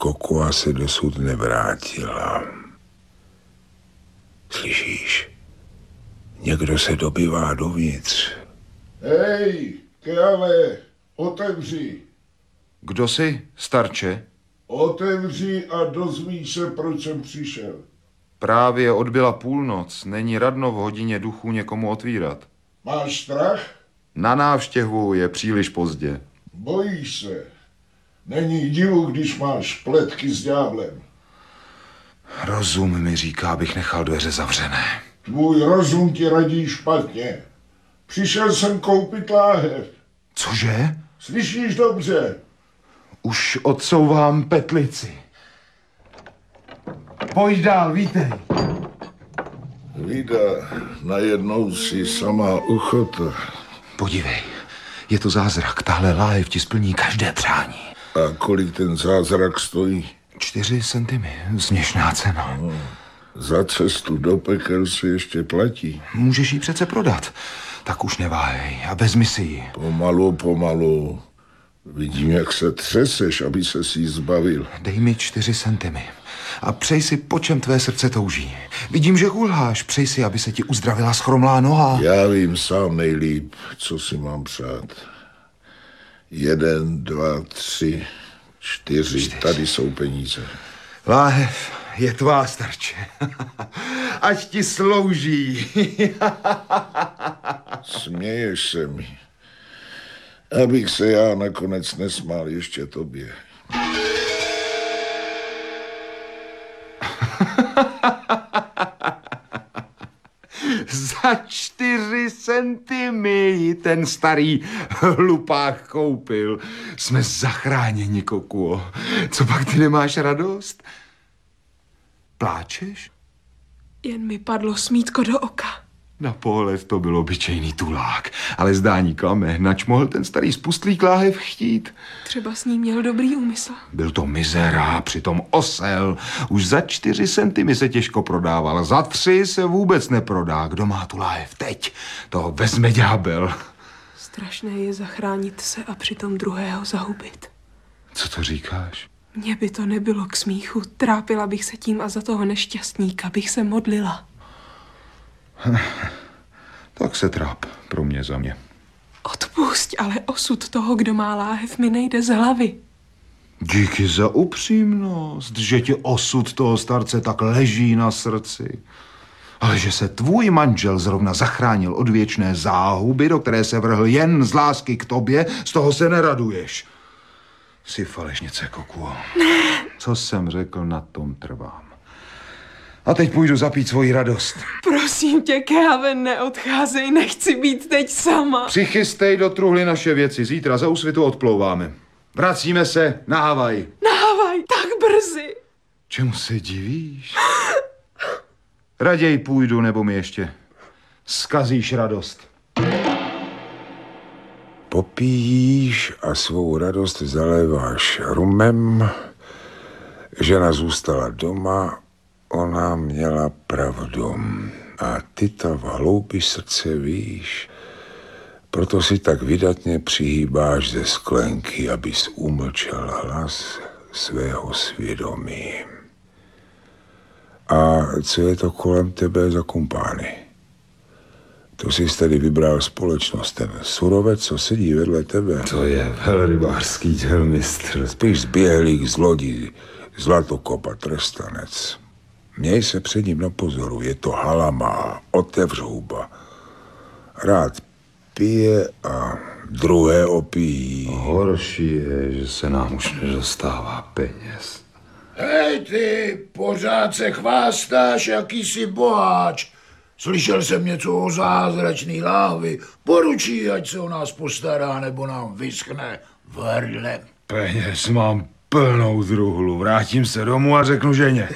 Kokoa se dosud nevrátila. Slyšíš? Někdo se dobývá dovnitř. Hej, Keave, otevři. Kdo jsi, starče? Otevři a dozví se, proč jsem přišel. Právě odbyla půlnoc, není radno v hodině duchů někomu otvírat. Máš strach? Na návštěvu je příliš pozdě. Bojíš se. Není divu, když máš pletky s ďáblem. Rozum mi říká, abych nechal dveře zavřené. Tvůj rozum ti radí špatně. Přišel jsem koupit láhev. Cože? Slyšíš dobře? Už odsouvám petlici. Pojď dál, vítej. Vida, najednou si sama ochota. Podívej, je to zázrak. Tahle láhev ti splní každé přání. A kolik ten zázrak stojí? 4 centimy, směšná cena. Za cestu do pekel se ještě platí. Můžeš ji přece prodat. Tak už neváhej a vezmi si ji. Pomalu. Vidím, jak se třeseš, aby se si ji zbavil. Dej mi 4 centimy a přej si, po čem tvé srdce touží. Vidím, že kulháš. Přej si, aby se ti uzdravila schromlá noha. Já vím sám nejlíp, co si mám přát. 1, 2, 3, 4. Tady jsou peníze. Láhev je tvá, starče. Ať ti slouží. Směješ se mi. Abych se já nakonec nesmál ještě tobě. Za 4 centimy ten starý hlupák koupil. Jsme zachráněni, Kokuo. Co pak ty nemáš radost? Pláčeš? Jen mi padlo smítko do oka. Na pohled to byl obyčejný tulák, ale zdání klame, nač mohl ten starý spustlík láhev chtít. Třeba s ním měl dobrý úmysl. Byl to mizera, přitom osel. Už za 4 centimy se těžko prodával, za 3 se vůbec neprodá. Kdo má tu láhev teď, toho vezme ďábel. Strašné je zachránit se a přitom druhého zahubit. Co to říkáš? Mně by to nebylo k smíchu. Trápila bych se tím a za toho nešťastníka bych se modlila. Tak se tráp, pro mě za mě. Odpusť, ale osud toho, kdo má láhev, mi nejde z hlavy. Díky za upřímnost, že ti osud toho starce tak leží na srdci. Ale že se tvůj manžel zrovna zachránil od věčné záhuby, do které se vrhl jen z lásky k tobě, z toho se neraduješ. Jsi falešnice, Kokuo. Co jsem řekl, na tom trvám. A teď půjdu zapít svoji radost. Prosím tě, Keave, neodcházej, nechci být teď sama. Přichystej do truhly naše věci, zítra za úsvitu odplouváme. Vracíme se na Havaj. Na Havaj, tak brzy. Čemu se divíš? Raději půjdu, nebo mi ještě zkazíš radost. Popíjíš a svou radost zaléváš rumem. Žena zůstala doma, ona měla pravdu. A ty to v hloubi srdce víš. Proto si tak vydatně přihýbáš ze sklenky, abys umlčel hlas svého svědomí. A co je to kolem tebe za kumpány? To jsi tady vybral společnost, ten surovec, co sedí vedle tebe. To je velrybářský dělmistr. Spíš zběhlík, zlodí, zlatokop a trestanec. Měj se před ním na pozoru, je to halama, otevř huba. Rád pije a druhé opíjí. Horší je, že se nám už nedostává peněz. Hej ty, pořád se chvástáš, jaký jsi boháč. Slyšel jsem něco o zázračný láhvi. Poručí, ať se o nás postará, nebo nám vyschne v hrdle. Peněz mám plnou truhlu. Vrátím se domů a řeknu ženě.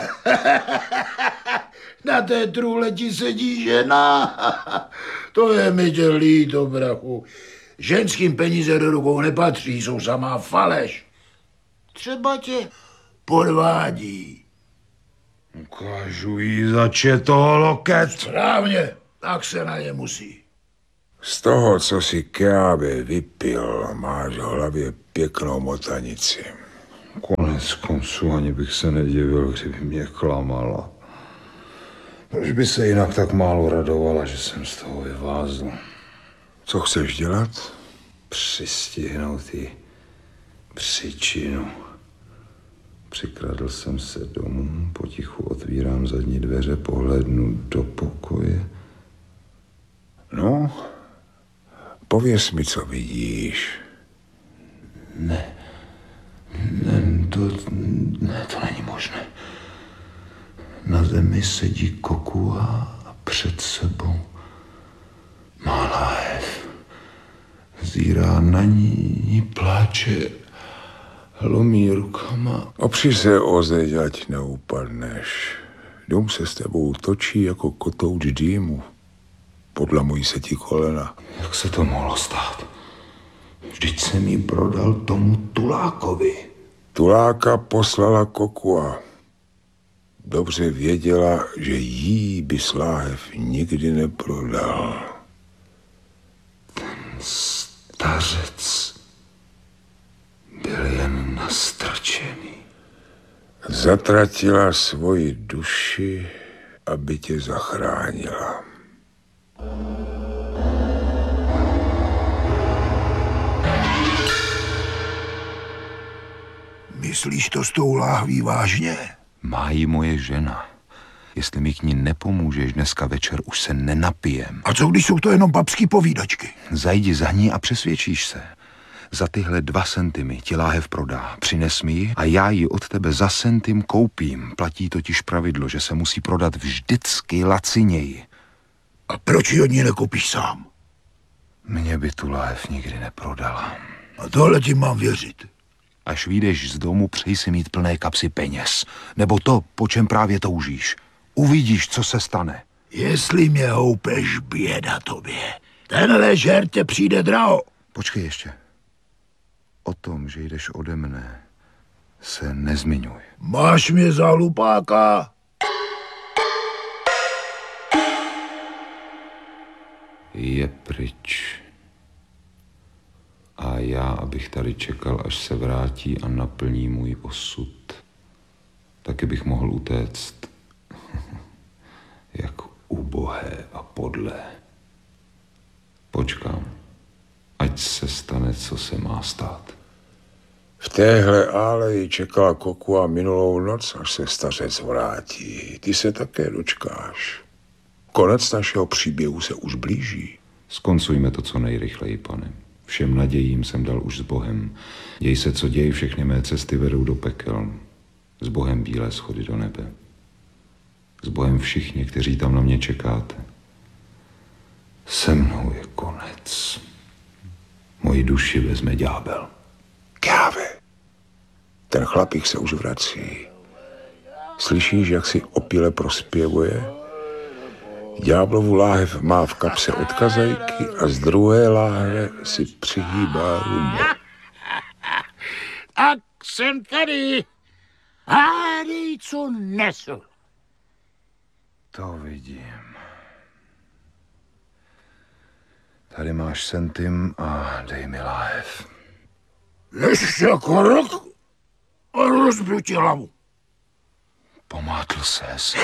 Na té truhle ti sedí žena. To je mi tě líto, brachu. Ženským peníze do rukou nepatří, jsou samá faleš. Třeba tě podvádí. Ukážu jí začet toho loket. Správně, tak se na ně musí. Z toho, co si Keave vypil, máš v hlavě pěknou motanici. Konec Konec konců ani bych se nedivil, kdyby mě klamala. Proč by se jinak tak málo radovala, že jsem z toho vyvázl? Co chceš dělat? Přistihnout jí příčinu. Přikradl jsem se domů, potichu otvírám zadní dveře, pohlednu do pokoje. No, pověz mi, co vidíš. To není možné. Na zemi sedí Kokua a před sebou má láhev. Zírá na ní, pláče, hlomí rukama. Opři se o zeď, ať neupadneš. Dům se s tebou točí jako kotouč dýmu. Podlamují se ti kolena. Jak se to mohlo stát? Vždyť jsem jí prodal tomu Tulákovi. Tuláka poslala Kokua. Dobře věděla, že jí by Sláhev nikdy neprodal. Stařec byl jen nastrčený. Zatratila svoji duši, aby tě zachránila. Myslíš to s tou láhví vážně? Má jí moje žena. Jestli mi k ní nepomůžeš dneska večer, už se nenapijem. A co když jsou to jenom babský povídačky? Zajdi za ní a přesvědčíš se. Za tyhle 2 centy ti láhev prodá. Přines mi ji a já ji od tebe za centym koupím. Platí totiž pravidlo, že se musí prodat vždycky laciněji. A proč ji od ní nekoupíš sám? Mně by tu láhev nikdy neprodala. A tohle ti mám věřit. Až vyjdeš z domu, přeji si mít plné kapsy peněz. Nebo to, po čem právě toužíš. Uvidíš, co se stane. Jestli mě houpeš, běda tobě. Tenhle žert tě přijde draho. Počkej ještě. O tom, že jdeš ode mne, se nezmiňuj. Máš mě za hlupáka? Je pryč. A já, abych tady čekal, až se vrátí a naplní můj osud, taky bych mohl utéct. Jak ubohé a podlé. Počkám, ať se stane, co se má stát. V téhle áleji čekala Kokua minulou noc, až se stařec vrátí. Ty se také dočkáš. Konec našeho příběhu se už blíží. Skoncujme to co nejrychleji, pane. Všem nadějím jsem dal už s Bohem. Děj se, co děj, všechny mé cesty vedou do pekel. S Bohem bílé schody do nebe. S Bohem všichni, kteří tam na mě čekáte. Se mnou je konec. Moji duši vezme ďábel. Káve. Ten chlapík se už vrací. Slyšíš, jak si opile prospěvuje? Ďáblovu láhev má v kapse od kazajky a z druhé láhve si přihýbá rumu. Tak jsem tady. Hádej, co nesu. To vidím. Tady máš centym a dej mi láhev. Ještě krok a rozbiju ti hlavu. Pomátl ses.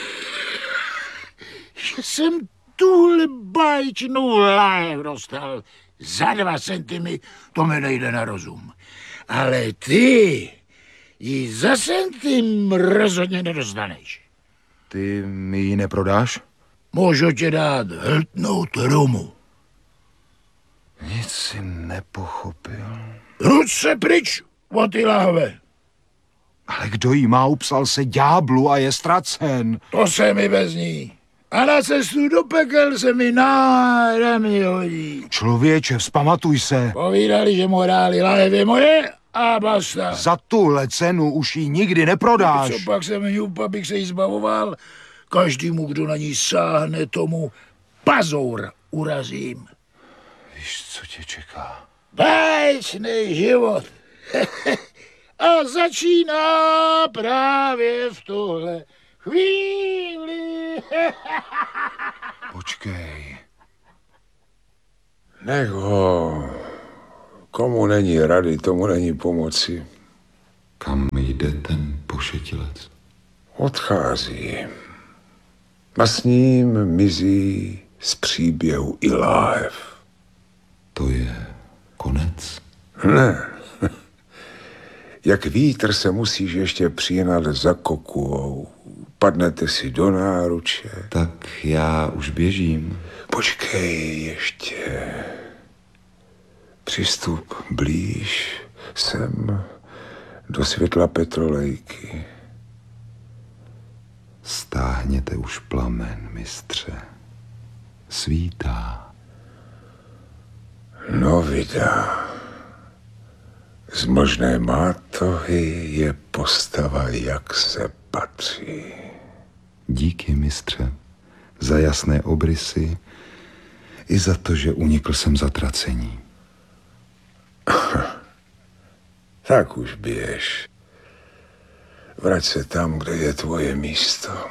Že jsem tuhle báječnou láhev dostal za 2 centimy, to mi nejde na rozum. Ale ty ji za centym rozhodně nedostaneš. Ty mi ji neprodáš? Můžu ti dát hltnout rumu. Nic si nepochopil. Ruč se pryč od ty láhve. Ale kdo jí má, upsal se ďáblu a je ztracen. To se mi bez ní. A na cestu do pekel se mi náramně hodí. Člověče, vzpamatuj se. Povídali, že morály láhev je moje a basta. Za tuhle cenu už ji nikdy neprodáš. Co pak se mňup, abych se jí zbavoval? Každému, kdo na ní sáhne, tomu pazour urazím. Víš, co tě čeká? Báječný život. A začíná právě v tuhle chvíli. Počkej. Nech ho. Komu není rady, tomu není pomoci. Kam jde ten pošetilec? Odchází. A s ním mizí z příběhu i láhev. To je konec? Ne. Jak vítr se musíš ještě přihnat za kokuou. Padnete si do náruče. Tak já už běžím. Počkej ještě. Přistup blíž sem do světla petrolejky. Stáhněte už plamen, mistře. Svítá. No vydá. Z možné mátohy je postava, jak se patří. Díky, mistře, za jasné obrysy i za to, že unikl jsem zatracení. Tak už běž. Vrať se tam, kde je tvoje místo.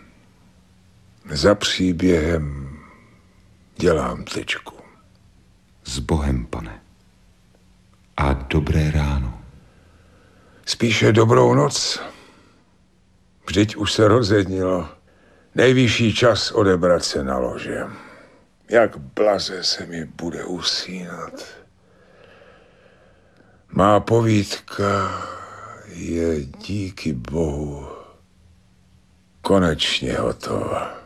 Za příběhem dělám tečku. S Bohem, pane. A dobré ráno. Spíše dobrou noc. Vždyť už se rozednilo. Nejvyšší čas odebrat se na lože. Jak blaze se mi bude usínat. Má povídka je díky Bohu konečně hotová.